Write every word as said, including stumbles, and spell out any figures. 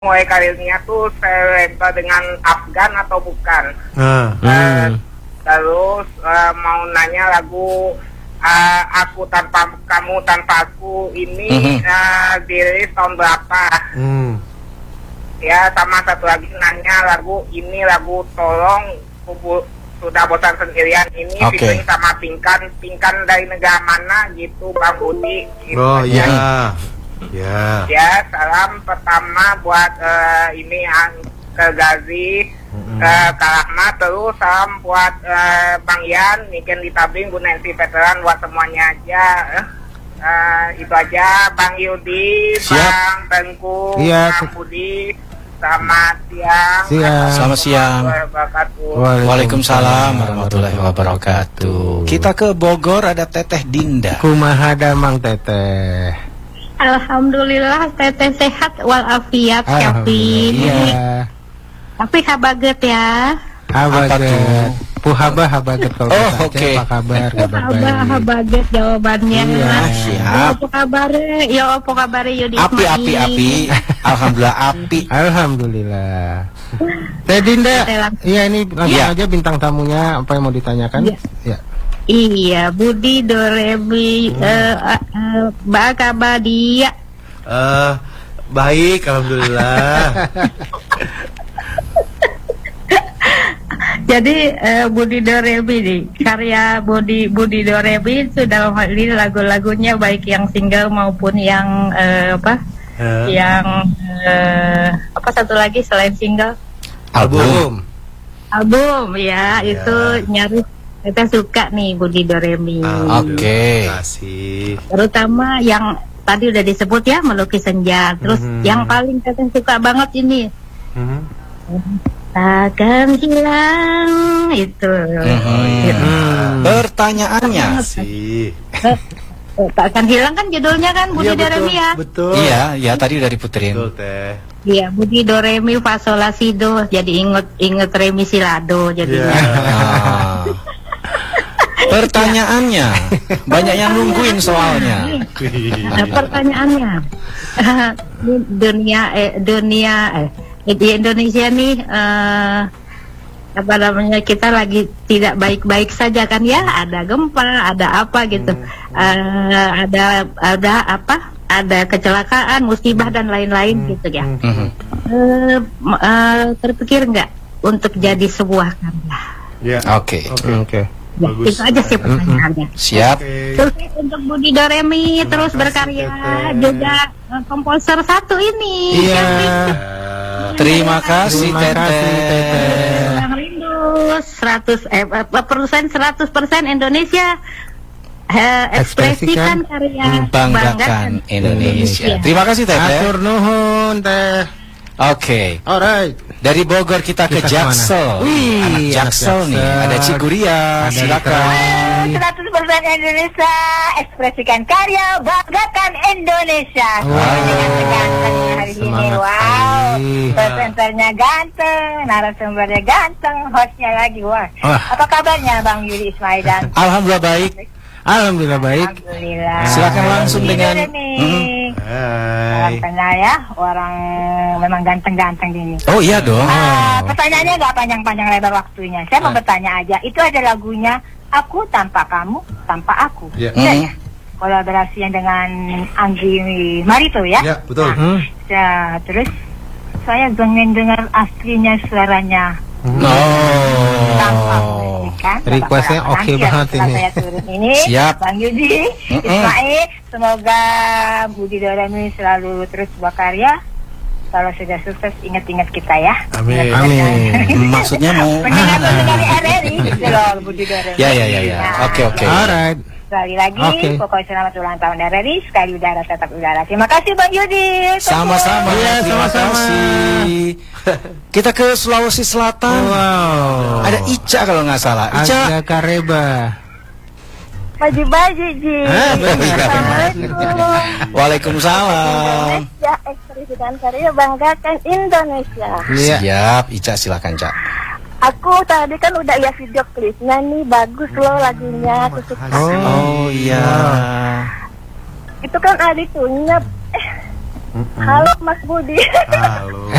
mulai karirnya tuh seleba dengan Afgan atau bukan. Ah. Uh, Hmm. Terus uh, mau nanya lagu uh, Aku Tanpa Kamu Tanpa Aku ini Mhm. uh, dirilis tahun berapa? Hmm. Ya, sama satu lagi nanya lagu ini lagu Tolong Kubu Sudah Bosan Sendirian ini Oke. featuring sama Pinkan. Pinkan dari negara mana gitu Bang Budi gitu. Oh aja. iya. Ya. Ya, salam pertama buat eh, ini yang ke Gazi, ke Kak Rahmat, terus salam buat eh, Bang Yan, Niken di Tabing, Bu Nancy Veteran, buat semuanya aja. Eh, eh, itu aja, Bang Yudi, Siap. Bang Tengku, Iya. Bang Budi, selamat siang. Siang. Selamat siang. Wabarakatuh. Waalaikumsalam warahmatullahi wabarakatuh. Kita ke Bogor, ada Teteh Dinda. Kumaha Mang Teteh. Alhamdulillah teteh sehat walafiat Kevin. Iya. Tapi kabaget ya. Apa Habaget. tuh? Puhaba habaget kalau Oh, bahasa Aceh. oke. Apa kabar? Kabar Abah baik. habaget jawabannya. Iya. Ya, Siap. apa kabar? Ya apa kabar Yudi Api, Ismail? api, api. Alhamdulillah api. Alhamdulillah. Teh Dinda. Teh langsung. Iya ini langsung Iya. aja bintang tamunya apa yang mau ditanyakan? Iya. Ya. Iya, Budi Doremi Hmm. eh eh, Baka dia. Eh, baik, alhamdulillah. Jadi eh, Budi Doremi nih, karya Budi Budi Doremi itu dalam hal ini lagu-lagunya baik yang single maupun yang eh, apa? Eh, Yang eh, apa satu lagi selain single? Album. Album ya, Ya. itu nyaris kita suka nih Budi Doremi. alhamdulillah, Oke. Terima kasih. Terutama yang tadi udah disebut ya, Melukis Senja. Terus Mhm. yang paling kita suka banget ini Mhm. takkan hilang itu. Mhm. Gitu. Pertanyaannya. Kasih. Eh, takkan hilang kan judulnya kan Budi Iya, betul, Doremi ya. betul. Iya, ya tadi udah diputerin. Betul, Teh. Iya, Budi Doremi fa sol la si do. Jadi inget inget Remi Silado jadinya. Iya. Ah. Pertanyaannya, banyak yang nungguin soalnya. Nah, pertanyaannya, di dunia eh, dunia eh, di Indonesia nih eh, apa namanya kita lagi tidak baik-baik saja kan ya, ada gempa, ada apa gitu, Eh, ada ada apa, ada kecelakaan, musibah dan lain-lain gitu ya. Mhm. Eh, m- eh, terpikir nggak untuk jadi sebuah karya? Ya. Oke, Oke oke. Ya, Bagus. itu aja sih pertanyaannya. siap. Oke. Sukses untuk Budi Doremi terus kasih, berkarya Teteh. juga eh, komposer satu ini. Iya. Ya. Terima kasih, Terima kasih, Teteh. Teteh. Yang rindu seratus eh, eh, persen seratus persen Indonesia eh, ekspresikan Ekspresikan. karya Banggakan Indonesia. Iya. Terima kasih, Teteh. Atur nuhun Teh. Oke, Alright. dari Bogor kita ke Kita Jaksel. kemana? Wih, Anak anak Jaksel nih, Jaksel. ada Ciguria. Ada Silakan. Ika. seratus persen Indonesia, ekspresikan karya, banggakan Indonesia. Wow. Ganteng hari ini, Semangat wow. sekali. Presenternya ganteng, narasumbernya ganteng, hostnya lagi, wah. Wah. Apa kabarnya Bang Yudi Ismail dan Alhamdulillah baik. Alhamdulillah baik. Alhamdulillah. Silakan langsung Ini dengan- dia nih. Mhm. Orang Hai. kenal ya, orang memang ganteng-ganteng gini. Oh iya dong. Ah, pertanyaannya gak panjang-panjang lebar waktunya. Saya mau Ah. bertanya aja. Itu ada lagunya Aku Tanpa Kamu Tanpa Aku. Ya. Iya Mhm. ya? Kolaborasi yang dengan Anggi Marito ya? Ya, betul. Nah, Hmm. ya, terus saya pengen dengar aslinya suaranya. Tanpa Oh. musik, kan? Requestnya Bapak-bapak. oke Nanti ya, banget setelah ini. saya turun ini, Siap. Bang Yudi, Mm-mm. Ismail, semoga Budi Doremi selalu terus berkarya. Kalau sudah sukses, ingat-ingat kita ya. Amin. Amin. Maksudnya mau Pendengar-pendengar R R I gitu loh, Budi Doremi. Ya, ya, ya, ya. Nah, Oke, oke. Alright. Sekali lagi, Oke. pokoknya selamat ulang tahun R R I, sekali udara tetap udara. Terima kasih Bang Yudi. sama-sama. Iya, Terima sama-sama. kasih. Kita ke Sulawesi Selatan. Wow. Ada Ica kalau nggak salah. Ica. Ada Kareba. Baju-baju, Ji. Ah, Assalamualaikum. Waalaikumsalam. Ya, ekspresikan karya, banggakan Indonesia. Iya. Siap, Ica silakan, Cak. Aku tadi kan udah lihat video klipnya nih, bagus loh lagunya, aku suka. Oh. Oh iya. Itu kan ada itunya, eh, Halo Mas Budi. Halo.